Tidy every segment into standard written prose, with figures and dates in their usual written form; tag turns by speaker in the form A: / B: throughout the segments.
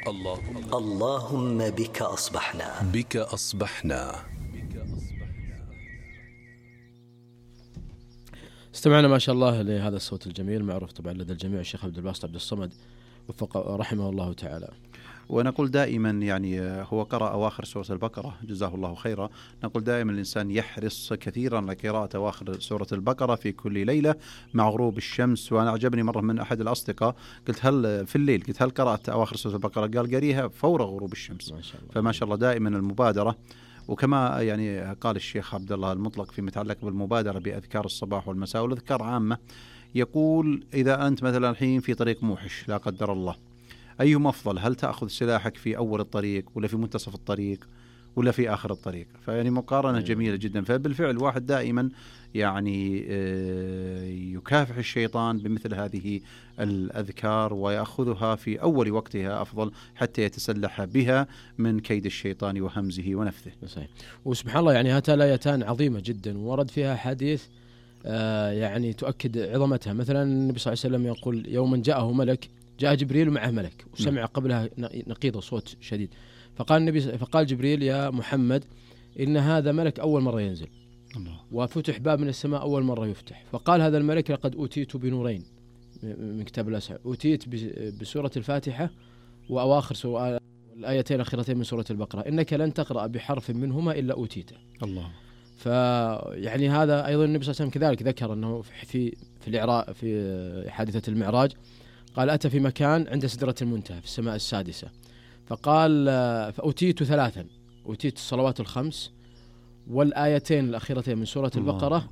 A: اللهم بك أصبحنا.
B: استمعنا ما شاء الله لهذا الصوت الجميل، معروف طبعا لدى الجميع الشيخ عبد الباسط عبد الصمد وفق رحمه الله تعالى.
C: ونقول دائما يعني هو قرأ أواخر سورة البقرة جزاه الله خيرا. نقول دائما الإنسان يحرص كثيرا لقراءة أواخر سورة البقرة في كل ليلة مع غروب الشمس. وأنا أعجبني مرة من أحد الأصدقاء، قلت هل في الليل، قلت هل قرأت أواخر سورة البقرة؟ قال قريها فور غروب الشمس.
B: ما شاء الله.
C: فما شاء الله دائما المبادرة. وكما يعني قال الشيخ عبد الله المطلق فيما يتعلق بالمبادرة بأذكار الصباح والمساء والأذكار عامة، يقول إذا أنت مثلا الحين في طريق موحش لا قدر الله، أيهما أفضل؟ هل تأخذ سلاحك في أول الطريق ولا في منتصف الطريق ولا في آخر الطريق؟ فيعني مقارنة جميلة جدا. فبالفعل واحد دائما يعني يكافح الشيطان بمثل هذه الأذكار ويأخذها في أول وقتها أفضل حتى يتسلح بها من كيد الشيطان وهمزه ونفثه.
B: صحيح. وسبحان الله يعني هاتان الآيتان عظيمة جدا ورد فيها حديث يعني تؤكد عظمتها. مثلا النبي صلى الله عليه وسلم يقول يوما جاءه ملك، جاء جبريل ومعه ملك وسمع قبلها نقيض صوت شديد، فقال جبريل يا محمد إن هذا ملك أول مرة ينزل الله. وفتح باب من السماء أول مرة يفتح، فقال هذا الملك لقد أوتيت بنورين من كتاب الأسعى، أوتيت بسورة الفاتحة وأواخر الآيتين الأخيرتين من سورة البقرة، إنك لن تقرأ بحرف منهما إلا أوتيته الله. فيعني هذا أيضا النبي صلى الله عليه وسلم كذلك ذكر أنه في حادثة المعراج قال أتى في مكان عند سدرة المنتهى في السماء السادسة، فقال فأوتيت ثلاثا، أوتيت الصلوات الخمس والآيتين الأخيرتين من سورة البقرة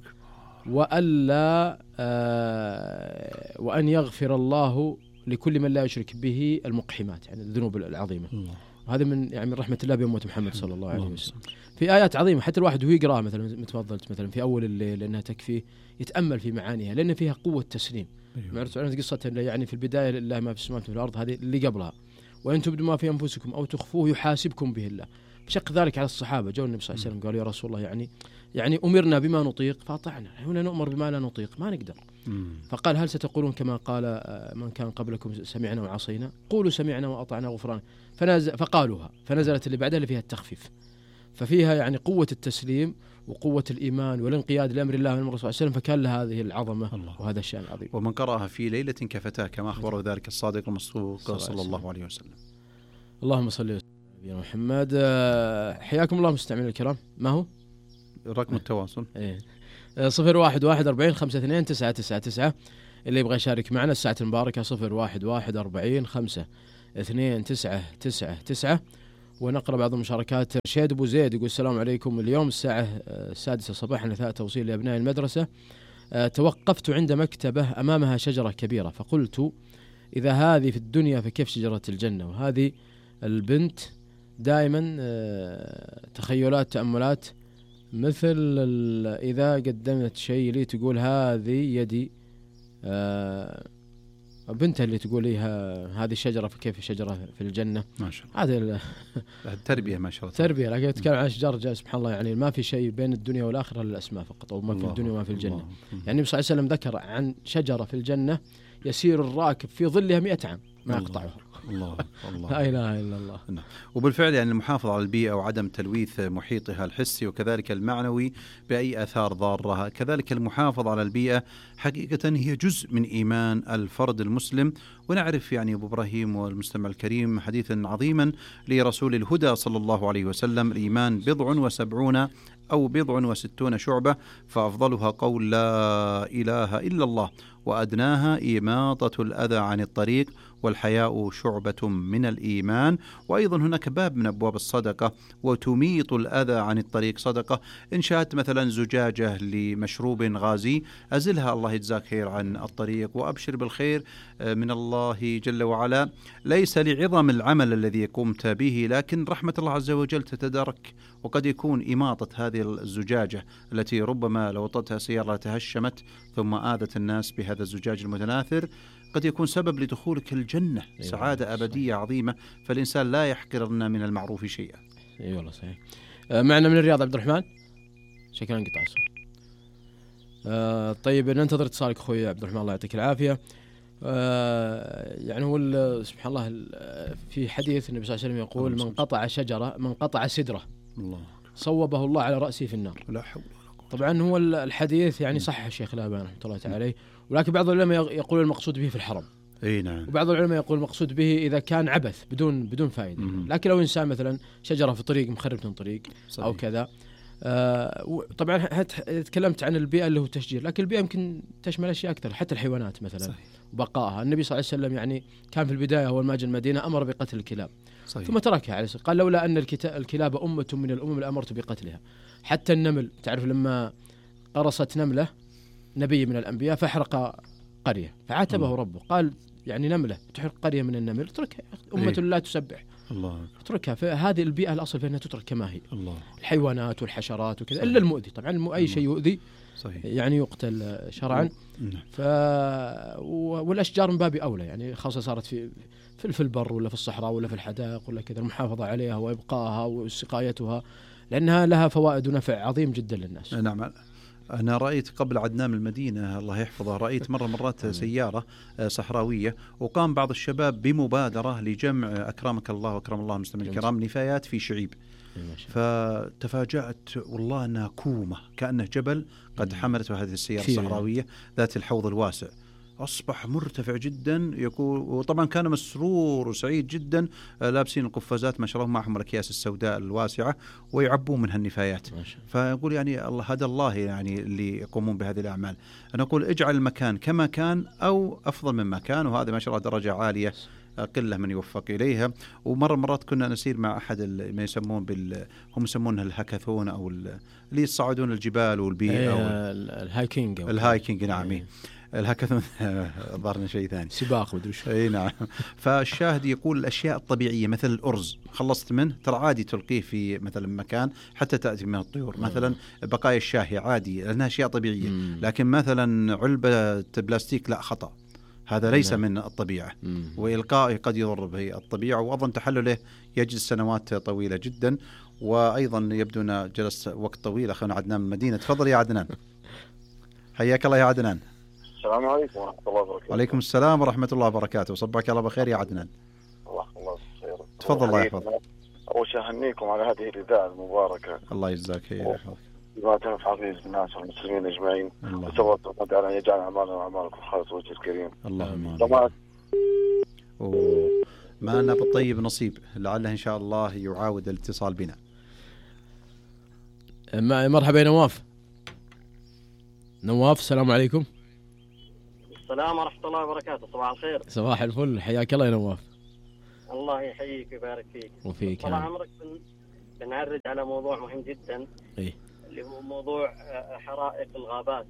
B: وأن يغفر الله لكل من لا يشرك به المقحمات، يعني الذنوب العظيمة. وهذا من يعني من رحمة الله بأمة محمد صلى الله عليه وسلم. في آيات عظيمة حتى الواحد وهو يقرأها مثلا متفضلت مثلا في أول الليل لأنها تكفيه يتأمل في معانيها، لأن فيها قوة تسليم. معرفت عن قصة يعني في البداية لله ما في السماوات وفي الأرض، هذه اللي قبلها وإن تبدوا ما في أنفسكم أو تخفوه يحاسبكم به الله. بشق ذلك على الصحابة، جو النبي صلى الله عليه وسلم قالوا يا رسول الله يعني أمرنا بما نطيق فأطعنا، هنا نؤمر بما لا نطيق ما نقدر. فقال هل ستقولون كما قال من كان قبلكم سمعنا وعصينا؟ قولوا سمعنا وأطعنا غفران. فقالوها فنزلت اللي بعدها اللي فيها التخفيف، ففيها يعني قوة التسليم وقوة الإيمان والانقياد لأمر الله والرسول صلى الله عليه وسلم، فكان لها هذه العظمة الله. وهذا الشأن العظيم.
C: ومن قرأها في ليلة كفتاه كما أخبره ذلك الصادق المصدوق صلى الله عليه وسلم.
B: اللهم صل وسلم على محمد. حياكم الله مستمعين الكرام. ما هو
C: رقم التواصل؟
B: 011-42-52-999 اللي يبغى يشارك معنا الساعة المباركة 011-42-52-999. ونقرأ بعض المشاركات. رشيد أبو زيد يقول السلام عليكم، اليوم الساعة 6 صباحا نثاء توصيل لأبناء المدرسة، توقفت عند مكتبة أمامها شجرة كبيرة فقلت إذا هذه في الدنيا فكيف شجرة الجنة. وهذه البنت دائما تخيلات تأملات مثل إذا قدمت شيء لي تقول هذه يدي، بنتها اللي تقول لها هذه الشجرة فكيف شجرة في الجنة.
C: ما شاء الله.
B: هذه
C: التربية ما شاء الله.
B: تربية. لكن يتكلم عن أشجار سبحان الله، يعني ما في شيء بين الدنيا والآخرة إلا الأسماء فقط، أو ما في الدنيا وما في الجنة. يعني النبي صلى الله عليه وسلم ذكر عن شجرة في الجنة يسير الراكب في ظلها 100 عام ما يقطعها.
C: الله
B: لا إله إلا الله.
C: وبالفعل يعني المحافظة على البيئة وعدم تلويث محيطها الحسي وكذلك المعنوي بأي آثار ضارة، كذلك المحافظة على البيئة حقيقة هي جزء من إيمان الفرد المسلم. ونعرف يعني أبو إبراهيم والمستمع الكريم حديثا عظيما لرسول الهدى صلى الله عليه وسلم: الإيمان 70 أو 60 شعبة، فأفضلها قول لا إله إلا الله، وأدناها إماطة الأذى عن الطريق، والحياء شعبة من الإيمان. وأيضا هناك باب من أبواب الصدقة: وتميط الأذى عن الطريق صدقة. إن شاهدت مثلا زجاجة لمشروب غازي أزلها، الله يجزاك خير عن الطريق، وأبشر بالخير من الله جل وعلا. ليس لعظم العمل الذي قمت به، لكن رحمة الله عز وجل تتدارك، وقد يكون إماطة هذه الزجاجة التي ربما لو وطتها سيارة تهشمت ثم آذت الناس بهذا الزجاج المتناثر قد يكون سبب لدخولك الجنة، سعادة أبدية عظيمة. فالإنسان لا يحقرن من المعروف شيئا.
B: أي والله صحيح. معنا من الرياض عبد الرحمن، شكرا انقطع الصوت. طيب ننتظر اتصالك أخوي عبد الرحمن، الله يعطيك العافية. يعني هو سبحان الله في حديث النبي صلى الله عليه وسلم يقول من قطع سدرة
C: الله
B: صوبه الله على رأسه في النار.
C: لا حول ولا قوة.
B: طبعا هو الحديث يعني صح الشيخ الألباني رحمة الله تعالى عليه، ولكن بعض العلماء يقول المقصود به في الحرم.
C: اي نعم.
B: وبعض العلماء يقول المقصود به إذا كان عبث بدون فائدة. لكن لو إنسان مثلا شجرة في طريق مخرب من طريق صحيح. أو كذا. طبعا تكلمت عن البيئة اللي هو تشجير، لكن البيئة يمكن تشمل أشياء أكثر، حتى الحيوانات مثلا صحيح. وبقائها. النبي صلى الله عليه وسلم يعني كان في البداية أول ما جاء المدينة أمر بقتل الكلاب صحيح. ثم تركها عليه الصلاة، قال لولا أن الكلاب أمة من الأمم لأمرت بقتلها. حتى النمل تعرف لما قرصت نملة نبي من الأنبياء فحرق قرية فعاتبه ربه، قال يعني نملة تحرق قرية من النمل اتركها، أمة لا تسبح
C: الله
B: اتركها. فهذه البيئة الأصل فيها أنها تترك كما هي
C: الله.
B: الحيوانات والحشرات وكذا إلا المؤذي طبعا أي شيء يؤذي
C: صحيح.
B: يعني يقتل شرعا. والأشجار من باب أولى، يعني خاصة صارت في البر ولا في الصحراء ولا في الحدائق ولا كذا، المحافظة عليها وإبقائها وسقايتها لأنها لها فوائد ونفع عظيم جدا للناس.
C: نعم. أنا رأيت قبل عدنان من المدينة الله يحفظه، رأيت مرات سيارة صحراوية، وقام بعض الشباب بمبادرة لجمع أكرمك الله وأكرم الله المستمعين الكرام نفايات في شعيب. فتفاجأت والله أنها كومة كأنه جبل قد حملته هذه السيارة الصحراوية ذات الحوض الواسع. أصبح مرتفع جدا يقول، وطبعا كان مسرور وسعيد جدا، لابسين القفازات ما شاء الله معهم الأكياس السوداء الواسعة ويعبون منها النفايات. فيقول يعني الله هدى الله يعني اللي يقومون بهذه الأعمال. أنا أقول اجعل المكان كما كان أو أفضل مما كان، وهذا ما شاء الله درجة عالية قلة من يوفق إليها. ومرات كنا نسير مع أحد ما يسمون هم يسمونها الهاكاثون أو اللي يصعدون الجبال والبيئة الهايكينج نعم. الهاكاثون ظهرنا شيء ثاني
B: سباق ودرش.
C: اي نعم. فالشاهد يقول الاشياء الطبيعيه مثل الارز خلصت منه ترى عادي تلقيه في مثلا مكان حتى تاتي من الطيور. مثلا بقايا الشاهي عادي لانها اشياء طبيعيه، لكن مثلا علبه بلاستيك لا خطا، هذا ليس من الطبيعه، والقائه قد يضر به الطبيعه. واظن تحلله يجلس سنوات طويله جدا. وايضا يبدو ان جلس وقت طويل. اخونا عدنان من المدينه، تفضل يا عدنان. حياك الله يا عدنان.
A: السلام عليكم ورحمة الله وبركاته.
C: وعليكم السلام ورحمة الله وبركاته، وصبحك الله بخير يا عدنان.
A: الله بالخير.
C: تفضل الله يحفظك.
A: أول شيء أهنيكم على هذه الإذاعة المباركة.
C: الله يجزاك خير ويحفظك.
A: بما تنفع به الناس والمسلمين أجمعين. وتوفق على أن يجعل أعمالنا وأعمالكم خالص وجه الكريم.
C: اللهم ما أنا بالطيب نصيب، لعله إن شاء الله يعاود الاتصال بنا.
B: مرحبا يا نواف. السلام عليكم.
D: السلام ورحمة الله وبركاته. صباح الخير.
B: صباح الفل، حياك الله يا نواف.
D: الله يحييك ويبارك فيك
B: وفيك.
D: طال عمرك. بنعرج على موضوع مهم جدا
B: إيه؟
D: اللي هو موضوع حرائق الغابات.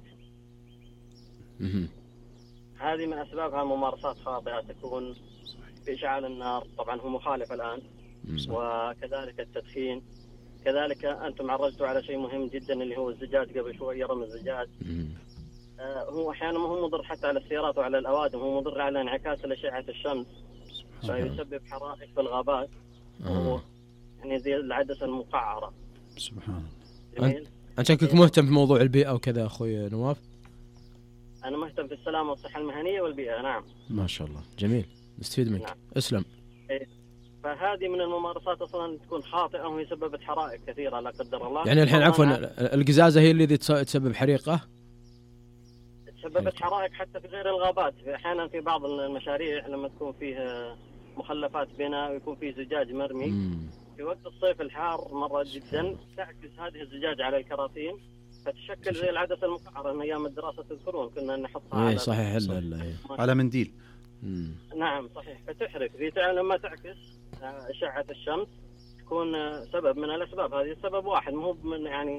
D: هذه من أسبابها ممارسات خاطئة تكون بإشعال النار، طبعا هو مخالف الآن. وكذلك التدخين. كذلك أنتم عرجتوا على شيء مهم جدا اللي هو الزجاج قبل شوية، رمي الزجاج. هو أحيانا مو مضر حتى على السيارات وعلى الأوادم، هو مضر على انعكاس أشعة الشمس فيسبب حرائق في الغابات. يعني زي العدسة المقعرة.
C: سبحان
B: الله. أنت شكلك مهتم في موضوع البيئة وكذا أخوي نواف؟
D: أنا مهتم في السلامة والصحة المهنية والبيئة. نعم
B: ما شاء الله، جميل، نستفيد منك. نعم. اسلم.
D: فهذه من الممارسات أصلا تكون خاطئة وهي سببت حرائق كثيرة لا قدر الله.
B: يعني الحين عفوا القزازة هي اللي تسبب حريقة؟
D: سببت حرائق حتى في غير الغابات. أحيانا في بعض المشاريع لما تكون فيه مخلفات بناء ويكون فيه زجاج مرمي في وقت الصيف الحار مرة جدا تعكس هذه الزجاج على الكراتين فتشكل زي العدسة المقعرة. من أيام الدراسة تذكرون كنا نحطها على
B: صحيح
C: على منديل.
D: نعم صحيح. فتحرق لما تعكس أشعة الشمس تكون سبب من الأسباب. هذه السبب واحد، مو من يعني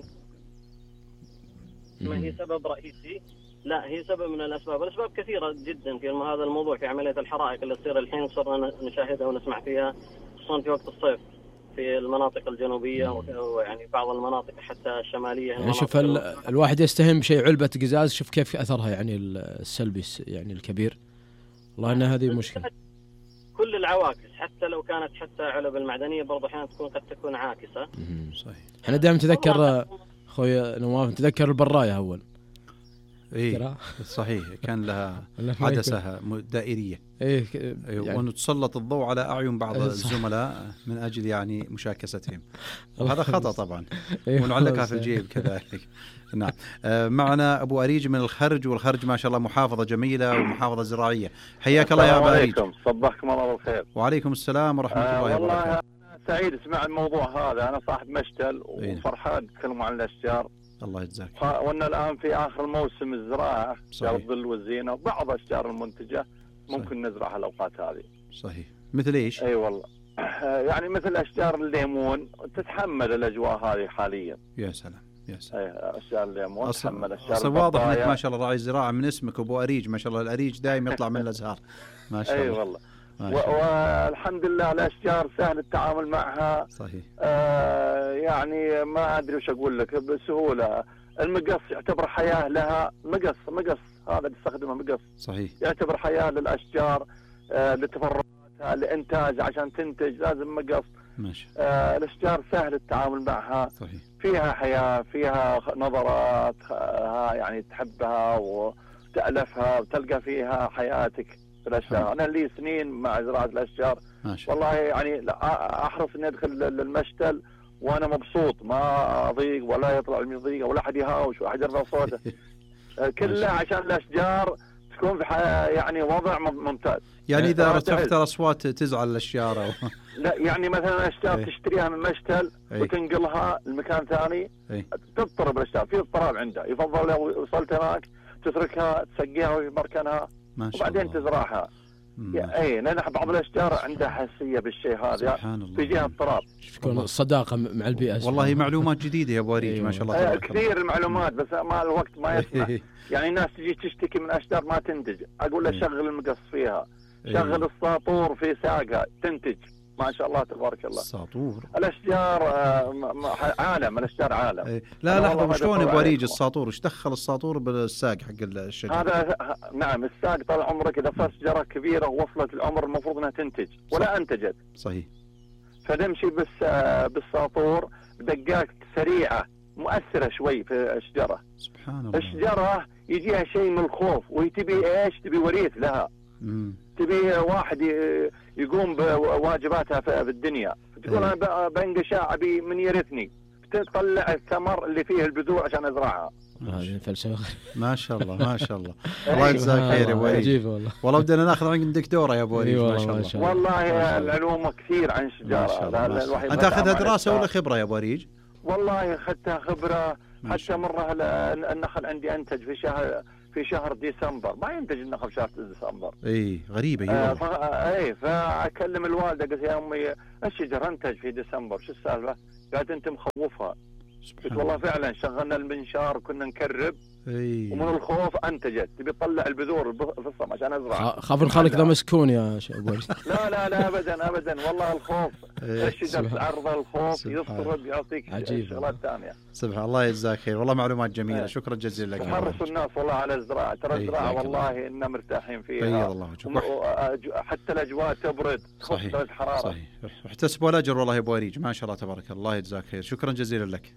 D: ما هي سبب رئيسي، لا هي سبب من الأسباب. الأسباب كثيرة جدا في هذا الموضوع، في عملية الحرائق اللي تصير الحين صرنا نشاهدها ونسمع فيها خصوصا في وقت الصيف في المناطق الجنوبية ويعني بعض المناطق حتى الشمالية.
B: يعني شوف الواحد يستهم بشيء علبة قزاز، شوف كيف أثرها يعني السلبي يعني الكبير. والله أن هذه مشكلة.
D: كل العواكس حتى لو كانت حتى علب المعدنية برضو أحيانا قد تكون عاكسة.
C: صحيح.
B: احنا دائما نتذكر أخوي نواف، نتذكر البراية أول
C: إيه صحيح، كان لها عدسة دائرية.
B: إيه
C: يعني ونتسلط الضوء على أعين بعض الزملاء من أجل يعني مشاكستهم، وهذا خطأ طبعا. ونعلقها في الجيب كذلك. نعم. معنا أبو أريج من الخرج، والخرج ما شاء الله محافظة جميلة ومحافظة زراعية. حياك الله يا أبو أريج.
A: صبحكم الله بالخير.
C: وعليكم السلام ورحمة الله وبركاته.
A: والله سعيد اسمع الموضوع هذا. أنا صاحب مشتل وفرحان تكلموا عن الأشجار.
C: الله يجزاك.
A: وأن الآن في آخر الموسم الزراعة، أشجار الظل والزينة وبعض الأشجار المنتجة ممكن نزرعها الأوقات هذه.
C: صحيح. مثل إيش؟
A: أي والله يعني مثل أشجار الليمون تتحمل الأجواء هذه حاليا.
C: يا سلام يا سلام.
A: أشجار الليمون تتحمل أشجار.
C: أصلا واضح إنك ما شاء الله راعي زراعة من اسمك أبو أريج، ما شاء الله. الأريج دائما يطلع من الأزهار ما شاء الله.
A: أي والله. والحمد لله الأشجار سهل التعامل معها.
C: صحيح.
A: يعني ما أدري وش أقول لك بسهولة. المقص يعتبر حياة لها. مقص هذا تستخدمه مقص.
C: صحيح.
A: يعتبر حياة للأشجار، لتفرعاتها، لإنتاج، عشان تنتج لازم مقص.
C: ماشي.
A: الأشجار سهل التعامل معها.
C: صحيح.
A: فيها حياة، فيها نظرات، يعني تحبها وتألفها وتلقى فيها حياتك. الأشجار. أنا لي سنين مع زراعة الأشجار. والله يعني أحرص إني أدخل للمشتل وأنا مبسوط، ما أضيق ولا يطلع من ضيقة ولا أحد يهاوش وأحد يرفع صوته. كله عشان الأشجار تكون في يعني وضع ممتاز.
C: يعني إذا ارتفعت الأصوات تزعل الأشجار
A: لا يعني مثلا الأشجار تشتريها من مشتل وتنقلها لمكان ثاني تضطرب الأشجار، في اضطراب عندها. يفضل لو وصلت هناك تتركها تسقيها في مركنها وبعدين تزرعها. اي لان بعض الاشجار عندها حساسيه بالشيء هذا، في جهه اضطراب.
B: شكون الصداقه مع البيئه.
C: والله معلومات جديده يا ابو أريج ما شاء الله.
A: كثير المعلومات بس ما الوقت ما يسمح. يعني الناس تجي تشتكي من اشجار ما تنتج، اقول له شغل المقص فيها، شغل الساطور في ساقها تنتج ما شاء الله تبارك الله.
C: الساطور
A: الاشجار عالم، الاشجار عالم.
C: لا لحظه، وشلون ابو أريج الساطور؟ ايش دخل الساطور بالساق حق الشجره؟
A: هذا نعم الساق طال عمرك اذا صارت شجره كبيره ووصلت العمر المفروض انها تنتج ولا انتجت.
C: صحيح.
A: فنمشي بالساطور بدقات سريعه مؤثره شوي في الشجره.
C: سبحان الله.
A: الشجره يجيها شيء من الخوف وتبي ايش؟ تبي وريث لها. تبي واحد يقوم بواجباتها في الدنيا. تقول انا بنقى شعبي من يرثني، تطلع الثمر اللي فيه البذور عشان ازرعها.
B: هذه فلسفه
C: ما شاء الله ما شاء الله. الله يجزاك خير يا ابو أريج. والله بدنا ناخذ عندك دوره يا ابو أريج ما شاء الله.
A: والله العلوم كثير عن الشجاره.
C: انت اخذها دراسه ولا خبره يا ابو أريج؟
A: والله اخذتها خبره. حتى مره النخل عندي انتج في شهر ديسمبر، ما ينتج النخل في شهر ديسمبر.
C: اي غريبه.
A: اي فاكلم الوالده قلت يا امي الشجر انتج في ديسمبر شو السالفه؟ قالت انت مخوفها. قلت والله فعلا شغلنا المنشار وكنا نكرب ومن الخوف انتجت. تبي تطلع البذور في الصم عشان ازرع.
B: خاف الخالق ذا مسكون يا ابو أريج.
A: لا ابدا والله الخوف. الشجر تعرض للخوف يصرد يعطيك شغلات ثانيه.
C: سبحان الله يجزاك خير. والله معلومات جميله. شكرا جزيلا لك.
A: حرصوا الناس والله على الزراعه. ترى الزراعه والله إننا مرتاحين فيها. حتى الاجواء تبرد تخفف الحراره.
C: صحيح. واحتسبوا الاجر والله يا ابو أريج ما شاء الله تبارك الله. يجزاك خير. شكرا جزيلا لك.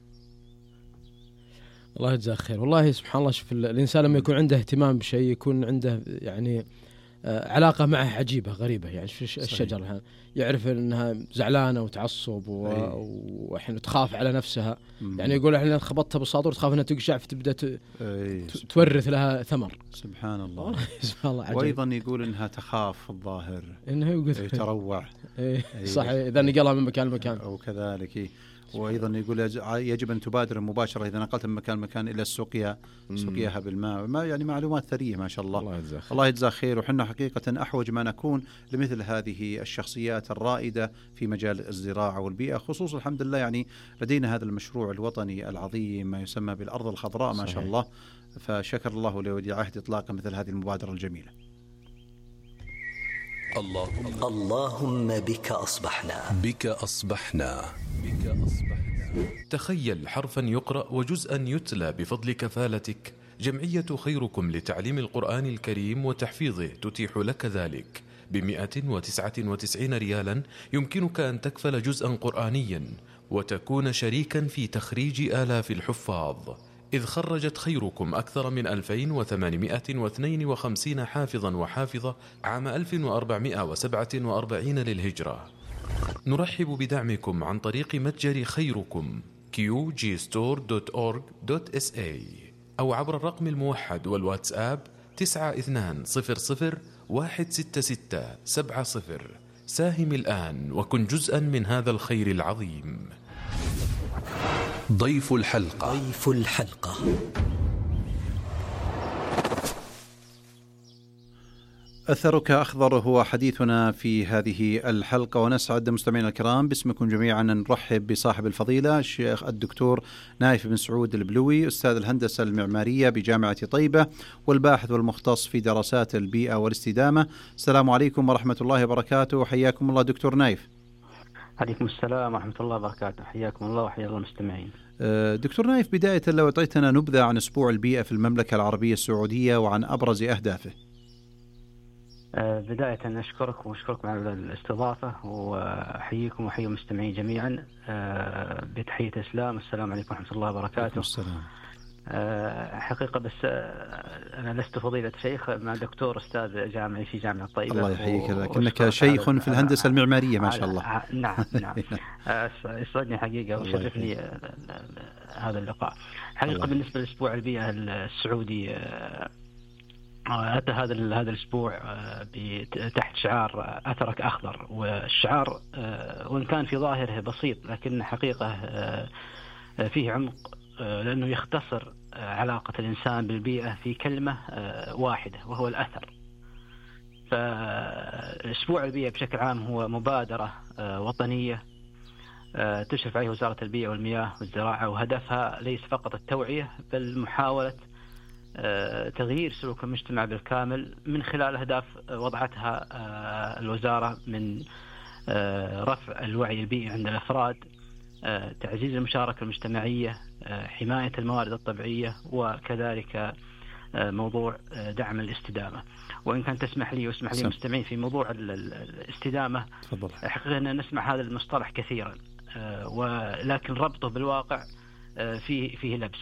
B: الله يجزاك خير. والله سبحان الله. شوف الإنسان لما يكون عنده اهتمام بشيء يكون عنده يعني علاقة معه عجيبة غريبة. يعني الشجرة يعرف أنها زعلانة وتعصب وحين تخاف على نفسها. يعني يقول احنا خبطتها بالساطور تخاف أنها تقشع فتبدأ تورث لها ثمر.
C: سبحان الله.
B: سبحان الله.
C: وأيضا يقول أنها تخاف الظاهر
B: إنها يقول
C: تروع.
B: صحيح. إذا نقلها من مكان لمكان.
C: أو كذلك. وأيضا يقول يجب أن تبادر مباشرة إذا نقلت من مكان إلى سقيها بالماء. ما يعني معلومات ثرية ما شاء الله. الله يجزاك خير. وحنا حقيقة أحوج ما نكون لمثل هذه الشخصيات الرائدة في مجال الزراعة والبيئة، خصوصا الحمد لله يعني لدينا هذا المشروع الوطني العظيم ما يسمى بالأرض الخضراء ما شاء الله. فشكر الله لولي عهد إطلاق مثل هذه المبادرة الجميلة.
E: اللهم بك أصبحنا.
F: تخيل حرفا يقرأ وجزءا يتلى بفضل كفالتك. جمعية خيركم لتعليم القرآن الكريم وتحفيظه تتيح لك ذلك. ب199 ريالا يمكنك أن تكفل جزءا قرآنيا وتكون شريكا في تخريج آلاف الحفاظ. إذ خرجت خيركم أكثر من 2852 حافظا وحافظة عام 1447 للهجرة. نرحب بدعمكم عن طريق متجر خيركم qgstore.org.sa أو عبر الرقم الموحد والواتساب 92016670. ساهم الآن وكن جزءا من هذا الخير العظيم.
E: ضيف الحلقة.
C: أثرك أخضر هو حديثنا في هذه الحلقة، ونسعد مستمعينا الكرام باسمكم جميعا أن نرحب بصاحب الفضيلة الشيخ الدكتور نايف بن سعود البلوي، أستاذ الهندسة المعمارية بجامعة طيبة والباحث والمختص في دراسات البيئة والاستدامة. السلام عليكم ورحمة الله وبركاته، وحياكم الله دكتور نايف.
G: عليكم السلام ورحمة الله وبركاته، حياكم الله وحيا الله المستمعين.
C: دكتور نايف، بداية لو أعطيتنا نبذة عن أسبوع البيئة في المملكة العربية السعودية وعن أبرز أهدافه.
G: بداية أشكركم على الاستضافة، وأحييكم وحيي المستمعين جميعا بتحية الإسلام. السلام عليكم ورحمة الله وبركاته.
C: السلام.
G: حقيقة بس أنا لست فضيلة شيخ، مع دكتور أستاذ جامعي في جامعة طيبة.
C: الله يحييك، لكنك شيخ في الهندسة المعمارية ما شاء الله.
G: نعم. يسعدني حقيقة وشرفني هذا اللقاء. حقيقة بالنسبة لأسبوع البيئة السعودي، أتى هذا الأسبوع تحت شعار أثرك أخضر، والشعار وإن كان في ظاهره بسيط لكن حقيقة فيه عمق، لأنه يختصر علاقة الإنسان بالبيئة في كلمة واحدة وهو الأثر. فأسبوع البيئة بشكل عام هو مبادرة وطنية تشرف عليه وزارة البيئة والمياه والزراعة، وهدفها ليس فقط التوعية بل محاولة تغيير سلوك المجتمع بالكامل من خلال أهداف وضعتها الوزارة من رفع الوعي البيئي عند الأفراد، تعزيز المشاركة المجتمعية، حماية الموارد الطبيعية، وكذلك موضوع دعم الاستدامة. وإن كان تسمح لي واسمح لي مستمعين في موضوع الاستدامة، حقيقة نسمع هذا المصطلح كثيرا، ولكن ربطه بالواقع فيه لبس.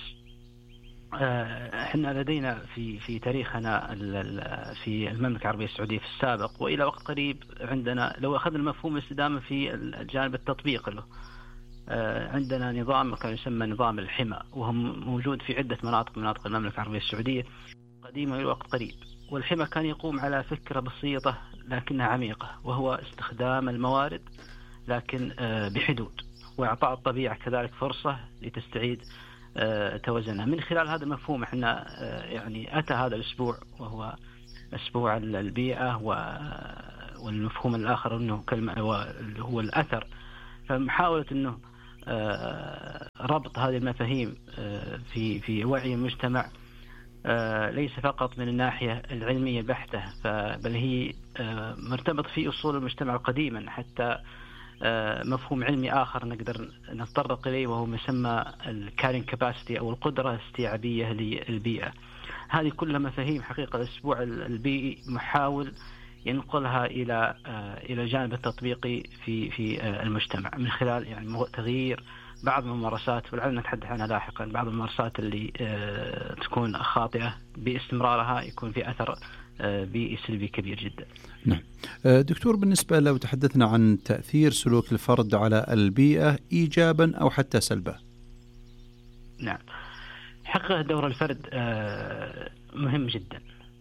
G: احنا لدينا في تاريخنا في المملكة العربية السعودية في السابق وإلى وقت قريب، عندنا لو أخذنا مفهوم الاستدامة في الجانب التطبيق له، عندنا نظام كان يسمى نظام الحمى، وهو موجود في عدة مناطق المملكة العربية السعودية قديمة إلى وقت قريب. والحمى كان يقوم على فكرة بسيطة لكنها عميقة، وهو استخدام الموارد لكن بحدود، وإعطاء الطبيعة كذلك فرصة لتستعيد توازنها. من خلال هذا المفهوم احنا يعني أتى هذا الأسبوع وهو أسبوع البيئة، والمفهوم الآخر أنه كلمة هو الأثر. فمحاولة أنه ربط هذه المفاهيم في وعي المجتمع ليس فقط من الناحية العلمية البحتة، بل هي مرتبط في أصول المجتمع قديما، حتى مفهوم علمي آخر نقدر نتطرق إليه وهو مسمى الكارين كاباسيتي أو القدرة الاستيعابية للبيئة. هذه كلها مفاهيم حقيقة الأسبوع البيئي محاول ينقلها إلى الجانب التطبيقي في المجتمع من خلال يعني تغيير بعض الممارسات، ولعلنا نتحدث عنها لاحقا. بعض الممارسات اللي تكون خاطئة باستمرارها يكون في أثر بيئي سلبي كبير جدا.
C: نعم دكتور، بالنسبة لو تحدثنا عن تأثير سلوك الفرد على البيئة إيجابا أو حتى سلبا.
G: نعم، حقيقة دور الفرد مهم جدا،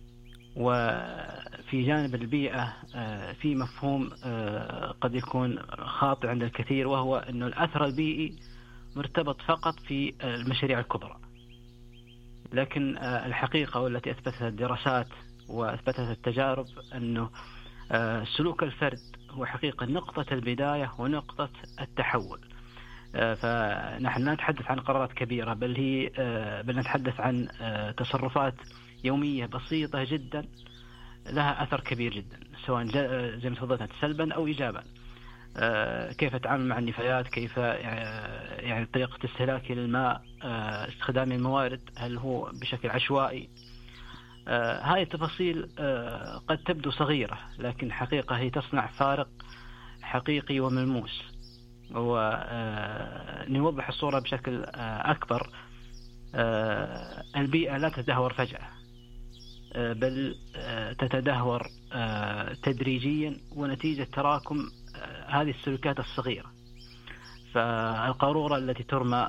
G: وفي جانب البيئة في مفهوم قد يكون خاطئ عند الكثير، وهو أنه الأثر البيئي مرتبط فقط في المشاريع الكبرى. لكن الحقيقة والتي أثبتها الدراسات وأثبتها التجارب أنه سلوك الفرد هو حقيقة نقطة البداية ونقطة التحول. فنحن لا نتحدث عن قرارات كبيرة، بل نتحدث عن تصرفات يومية بسيطة جدا لها أثر كبير جدا، سواء زي ما تفضلت سلبا أو إيجابا. كيف أتعامل مع النفايات، كيف يعني طريقة استهلاكي للماء، استخدام الموارد، هل هو بشكل عشوائي. هاي التفاصيل قد تبدو صغيرة، لكن حقيقة هي تصنع فارق حقيقي وملموس. ونوضح الصورة بشكل أكبر. البيئة لا تتدهور فجأة، بل تتدهور تدريجيا ونتيجة تراكم هذه السلوكات الصغيرة. فالقارورة التي ترمى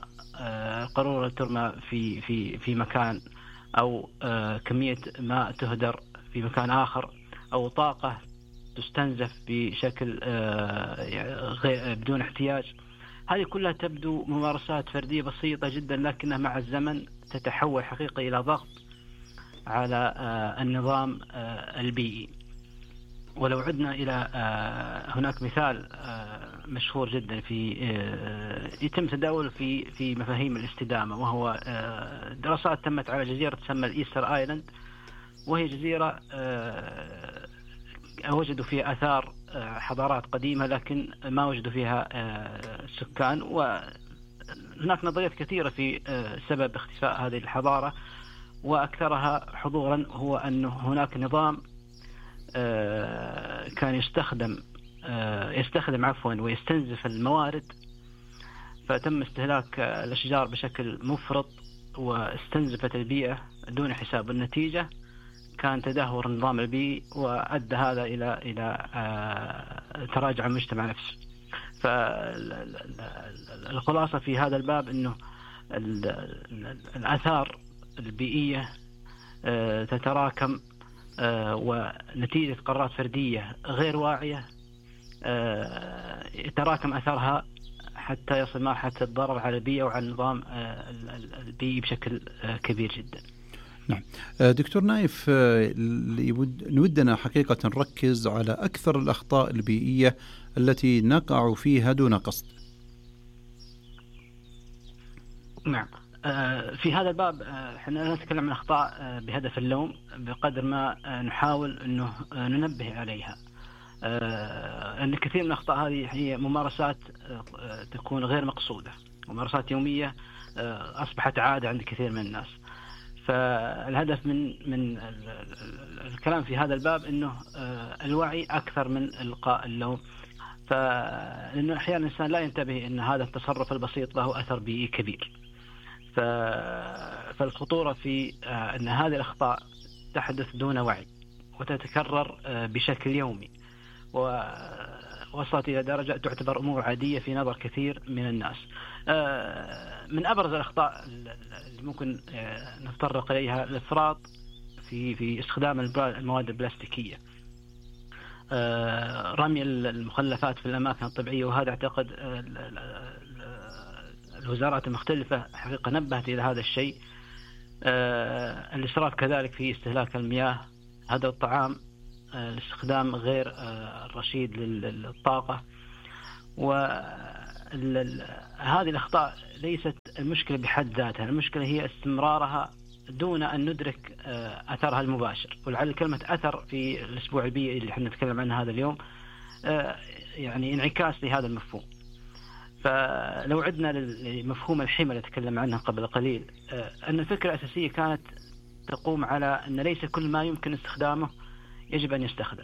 G: في مكان، أو كمية ماء تهدر في مكان آخر، أو طاقة تستنزف بشكل بدون احتياج، هذه كلها تبدو ممارسات فردية بسيطة جدا، لكنها مع الزمن تتحول حقيقة إلى ضغط على النظام البيئي. ولو عدنا إلى هناك مثال مشهور جدا يتم تداوله في مفاهيم الاستدامة، وهو دراسات تمت على جزيرة تسمى الإيستر آيلاند، وهي جزيرة وجدوا فيها آثار حضارات قديمة لكن ما وجدوا فيها سكان. وهناك نظريات كثيرة في سبب اختفاء هذه الحضارة، وأكثرها حضورا هو أن هناك نظام كان يستخدم ويستنزف الموارد، فتم استهلاك الأشجار بشكل مفرط واستنزفت البيئة دون حساب. النتيجة كان تدهور النظام البيئي، وأدى هذا إلى تراجع المجتمع نفسه. فالخلاصة في هذا الباب أنه الآثار البيئية تتراكم، ونتيجة قرارات فردية غير واعية يتراكم أثرها حتى يصل مرحلة الضرر على البيئة وعلى النظام البيئي بشكل كبير جدا.
C: نعم دكتور نايف، نودنا حقيقة نركز على أكثر الأخطاء البيئية التي نقع فيها دون قصد.
G: نعم، في هذا الباب احنا لا نتكلم عن أخطاء بهدف اللوم بقدر ما نحاول أنه ننبه عليها، أن كثير من الأخطاء هذه هي ممارسات تكون غير مقصودة، ممارسات يومية أصبحت عادة عند كثير من الناس. فالهدف من الكلام في هذا الباب أنه الوعي أكثر من إلقاء اللوم، فإنه أحيانا الإنسان لا ينتبه أن هذا التصرف البسيط له أثر بيئي كبير. فالخطورة في أن هذه الأخطاء تحدث دون وعي وتتكرر بشكل يومي، ووصلت إلى درجة تعتبر أمور عادية في نظر كثير من الناس. من أبرز الأخطاء اللي ممكن نتطرق إليها الإفراط في استخدام المواد البلاستيكية، رمي المخلفات في الأماكن الطبيعية، وهذا أعتقد الوزارات المختلفة حقيقة نبهت إلى هذا الشيء. الإسراف كذلك في استهلاك المياه، هذا الطعام، الاستخدام غير الرشيد للطاقة. وهذه الأخطاء ليست المشكلة بحد ذاتها، المشكلة هي استمرارها دون أن ندرك أثرها المباشر. ولعل كلمة أثر في الأسبوع البيئي اللي احنا نتكلم عنه هذا اليوم يعني انعكاس لهذا المفهوم. فلو عدنا لمفهوم الحمى اللي تكلم عنه قبل قليل، أن الفكرة الأساسية كانت تقوم على أن ليس كل ما يمكن استخدامه يجب أن يستخدم.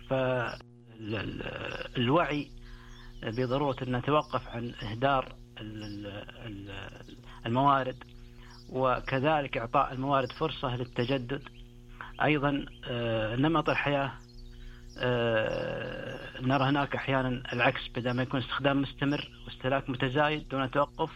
G: فالوعي بضرورة أن نتوقف عن إهدار الموارد، وكذلك إعطاء الموارد فرصة للتجدد. أيضا نمط الحياة، نرى هناك أحيانا العكس، بدل ما يكون استخدام مستمر واستهلاك متزايد دون توقف،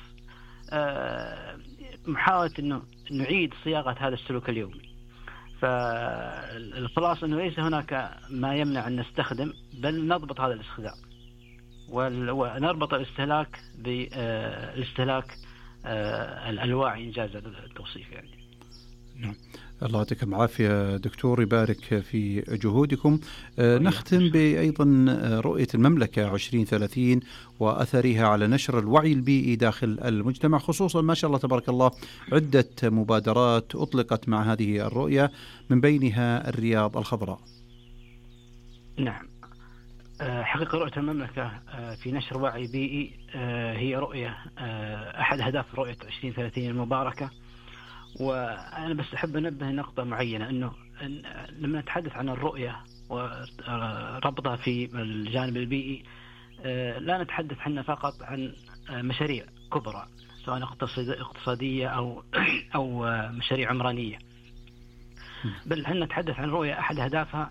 G: محاولة أنه نعيد صياغة هذا السلوك اليومي. فالخلاص أنه ليس هناك ما يمنع أن نستخدم، بل نضبط هذا الاستخدام ونربط الاستهلاك بالاستهلاك الواعي، إنجاز التوصيف يعني.
C: نعم، الله يعطيكم العافية دكتور، يبارك في جهودكم. نختم بأيضا رؤية المملكة 2030 وأثرها على نشر الوعي البيئي داخل المجتمع، خصوصا ما شاء الله تبارك الله عدة مبادرات أطلقت مع هذه الرؤية، من بينها الرياض الخضراء.
G: نعم، حقيقة رؤية المملكة في نشر وعي بيئي هي رؤية أحد أهداف رؤية 2030 المباركة. وأنا بس أحب أنبه نقطة معينة، أنه لما نتحدث عن الرؤية وربطها في الجانب البيئي، لا نتحدث حنا فقط عن مشاريع كبرى، سواء اقتصادية أو مشاريع عمرانية، بل هل نتحدث عن رؤية أحد أهدافها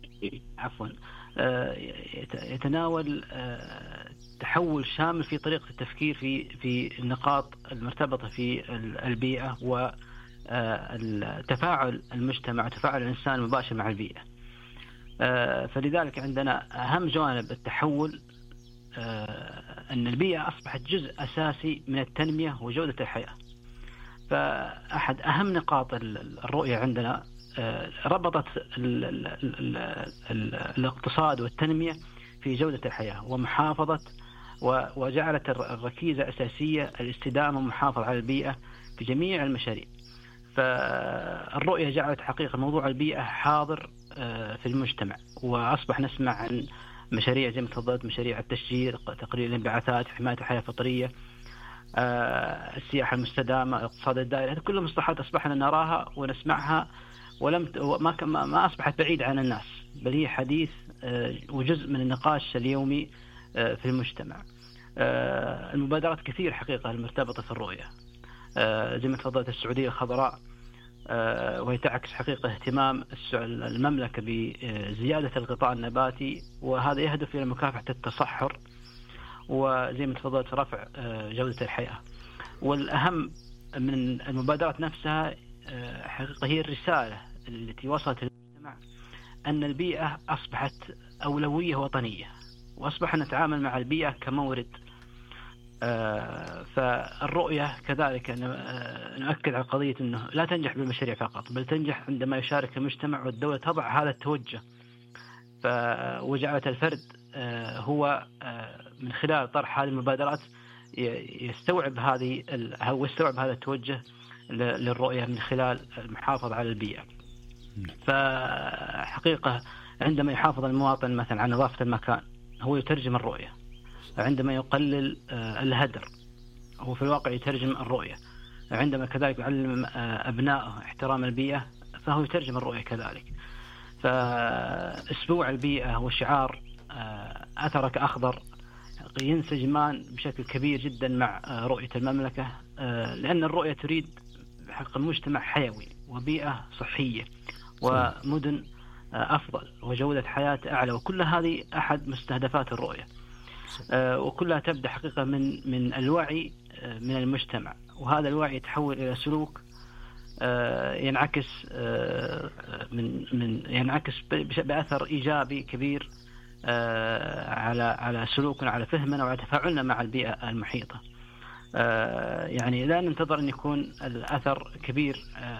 G: يتناول تحول شامل في طريقة التفكير في النقاط المرتبطة في البيئة وتفاعل المجتمع وتفاعل الإنسان المباشر مع البيئة. فلذلك عندنا أهم جوانب التحول أن البيئة أصبحت جزء أساسي من التنمية وجودة الحياة. فأحد أهم نقاط الرؤية عندنا ربطت الاقتصاد والتنمية في جودة الحياة ومحافظة، وجعلت الركيزة أساسية الاستدامة ومحافظة على البيئة في جميع المشاريع. فالرؤية جعلت حقيقة موضوع البيئة حاضر في المجتمع، وأصبح نسمع عن مشاريع زي ما تفضلت، مشاريع التشجير، تقليل الانبعاثات، حماية الحياة الفطرية، السياحة المستدامة، الاقتصاد الدائري. هذه كلها مصطلحات أصبحنا نراها ونسمعها ما أصبحت بعيد عن الناس، بل هي حديث وجزء من النقاش اليومي في المجتمع. المبادرات كثير حقيقة المرتبطة في الرؤية، زي ما تفضلت السعودية الخضراء، وهي تعكس حقيقة اهتمام المملكة بزيادة الغطاء النباتي، وهذا يهدف إلى مكافحة التصحر، وزي ما تفضلت رفع جودة الحياة. والأهم من المبادرات نفسها حقيقة هي الرسالة التي وصلت للمجتمع أن البيئة أصبحت أولوية وطنية، وأصبح نتعامل مع البيئة كمورد. فالرؤية كذلك نؤكد على قضية أنه لا تنجح بالمشاريع فقط، بل تنجح عندما يشارك المجتمع والدولة تضع هذا التوجه. وجعلت الفرد هو من خلال طرح هذه المبادرات يستوعب هذا التوجه للرؤية من خلال المحافظة على البيئة. فحقيقة عندما يحافظ المواطن مثلا على نظافة المكان هو يترجم الرؤية، عندما يقلل الهدر هو في الواقع يترجم الرؤية، عندما كذلك يعلم أبنائه احترام البيئة فهو يترجم الرؤية كذلك. فأسبوع البيئة وشعار أثرك أخضر ينسجمان بشكل كبير جدا مع رؤية المملكة، لأن الرؤية تريد حق مجتمع حيوي وبيئة صحية ومدن أفضل وجودة حياة أعلى، وكل هذه أحد مستهدفات الرؤية. وكلها تبدأ حقيقة من الوعي من المجتمع، وهذا الوعي يتحول إلى سلوك ينعكس بأثر إيجابي كبير على سلوكنا، على فهمنا وعلى تفاعلنا مع البيئة المحيطة. يعني لا ننتظر أن يكون الأثر كبير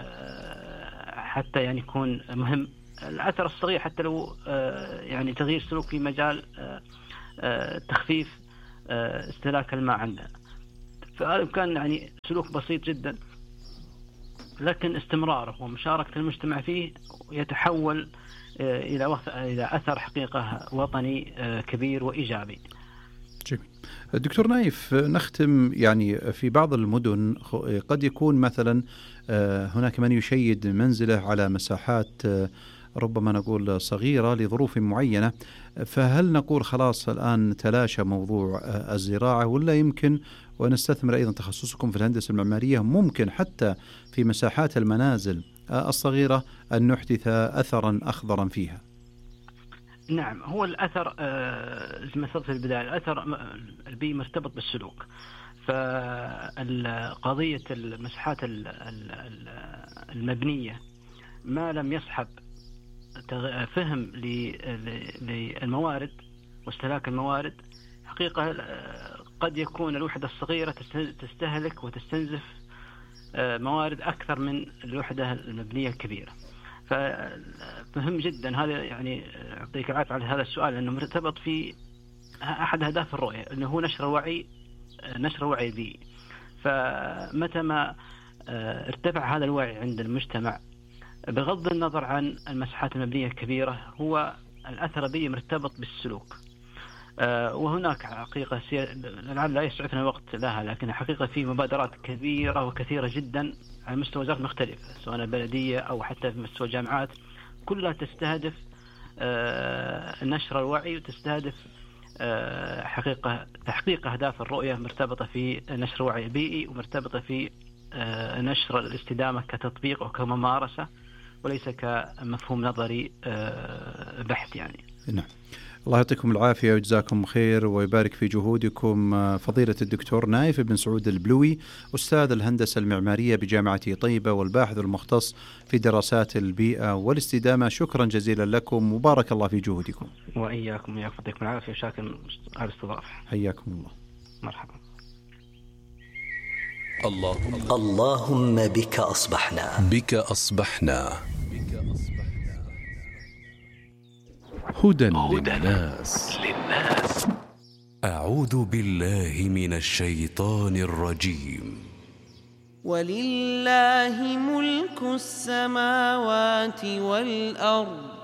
G: حتى يعني يكون مهم. الأثر الصغير حتى لو يعني تغيير سلوك في مجال تخفيف استهلاك الماء عندنا، فهذا كان يعني سلوك بسيط جدا، لكن استمراره ومشاركة المجتمع فيه يتحول إلى أثر حقيقة وطني كبير وإيجابي.
C: جميل. دكتور نايف، نختم يعني في بعض المدن قد يكون مثلا هناك من يشيد منزله على مساحات ربما نقول صغيرة لظروف معينة، فهل نقول خلاص الآن تلاشى موضوع الزراعة، ولا يمكن ونستثمر أيضا تخصصكم في الهندسة المعمارية ممكن حتى في مساحات المنازل الصغيرة أن نحدث أثرا أخضرا فيها؟
G: نعم، هو الأثر زي ما قلت في البداية، الأثر البيئي مرتبط بالسلوك. فقضية المساحات المبنية ما لم يصحب فهم للموارد واستهلاك الموارد، حقيقة قد يكون الوحدة الصغيرة تستهلك وتستنزف موارد أكثر من الوحدة المبنية الكبيرة. فمهم جدا هذا، يعني أعطيك العافية على هذا السؤال، لأنه مرتبط في أحد أهداف الرؤية، أنه هو نشر الوعي البيئي. فمتى ما ارتفع هذا الوعي عند المجتمع بغض النظر عن المساحات المبنية الكبيرة، هو الأثر البيئي مرتبط بالسلوك. وهناك حقيقة لعل لا يسعفنا الوقت لها، لكن حقيقة في مبادرات كبيرة وكثيرة جدا على مستوى وزارات مختلفة، سواء البلدية أو حتى في مستوى الجامعات، كلها تستهدف نشر الوعي وتستهدف تحقيق أهداف الرؤية مرتبطة في نشر وعي بيئي، ومرتبطة في نشر الاستدامة كتطبيق وكممارسة، وليس كمفهوم نظري بحت يعني.
C: نعم. الله يعطيكم العافية ويجزاكم خير ويبارك في جهودكم. فضيلة الدكتور نايف بن سعود البلوي، أستاذ الهندسة المعمارية بجامعة طيبة والباحث المختص في دراسات البيئة والاستدامة، شكرا جزيلا لكم وبارك الله في جهودكم.
G: وإياكم يعطيكم العافية وشاكر على الاستضافة.
C: حياكم الله.
G: مرحبا.
E: اللهم بك أصبحنا
H: هدى للناس. أعوذ بالله من الشيطان الرجيم.
I: ولله ملك السماوات والأرض